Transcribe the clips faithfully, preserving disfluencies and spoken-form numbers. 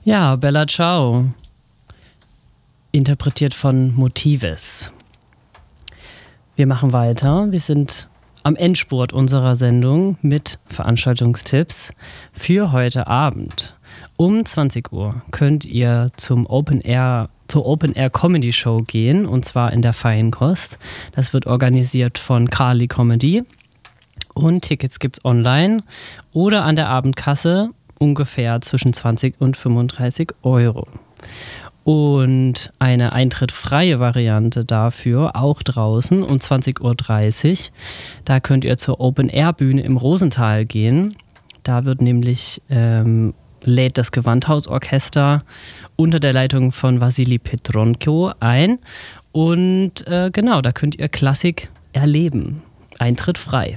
Ja, Bella Ciao. Interpretiert von Motives. Wir machen weiter. Wir sind am Endspurt unserer Sendung mit Veranstaltungstipps für heute Abend. Um zwanzig Uhr könnt ihr zum Open Air, zur Open Air Comedy Show gehen, und zwar in der Feinkost. Das wird organisiert von Carly Comedy. Und Tickets gibt's online oder an der Abendkasse ungefähr zwischen zwanzig und fünfunddreißig Euro. Und eine eintrittfreie Variante dafür auch draußen um zwanzig Uhr dreißig. Da könnt ihr zur Open-Air-Bühne im Rosental gehen. Da wird nämlich, ähm, lädt das Gewandhausorchester unter der Leitung von Wassily Petronko ein. Und äh, genau, da könnt ihr Klassik erleben. Eintritt frei.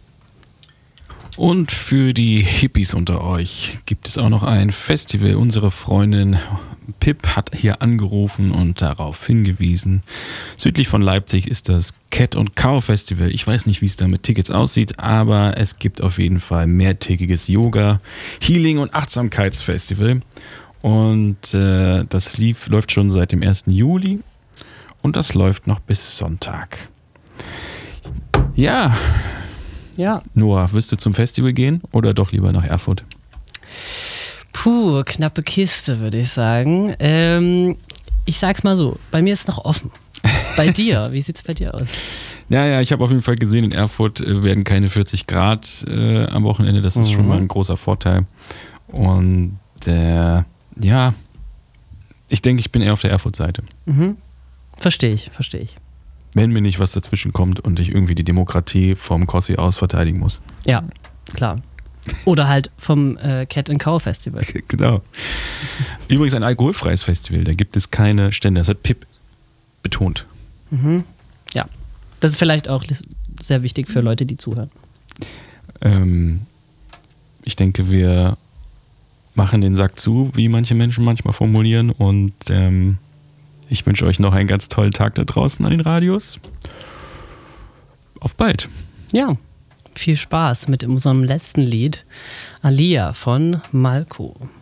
Und für die Hippies unter euch gibt es auch noch ein Festival. Unsere Freundin Pip hat hier angerufen und darauf hingewiesen. Südlich von Leipzig ist das Cat und Cow Festival. Ich weiß nicht, wie es da mit Tickets aussieht, aber es gibt auf jeden Fall mehrtägiges Yoga, Healing und Achtsamkeitsfestival. Und äh, das lief, läuft schon seit dem ersten Juli und das läuft noch bis Sonntag. Ja. Ja. Noah, wirst du zum Festival gehen oder doch lieber nach Erfurt? Puh, knappe Kiste, würde ich sagen. Ähm, ich sag's mal so, bei mir ist es noch offen. Bei dir, wie sieht's bei dir aus? Ja, ja, ich habe auf jeden Fall gesehen, in Erfurt äh, werden keine vierzig Grad äh, am Wochenende. Das ist mhm. schon mal ein großer Vorteil. Und äh, ja, ich denke, ich bin eher auf der Erfurt-Seite. Mhm. Verstehe ich, verstehe ich. Wenn mir nicht was dazwischen kommt und ich irgendwie die Demokratie vom Kossi aus verteidigen muss. Ja, klar. Oder halt vom äh, Cat and Cow Festival. Genau. Übrigens ein alkoholfreies Festival, da gibt es keine Stände. Das hat Pip betont. Mhm. Ja, das ist vielleicht auch sehr wichtig für Leute, die zuhören. Ähm, ich denke, wir machen den Sack zu, wie manche Menschen manchmal formulieren, und ähm, ich wünsche euch noch einen ganz tollen Tag da draußen an den Radios. Auf bald. Ja, viel Spaß mit unserem letzten Lied, Alia von Malko.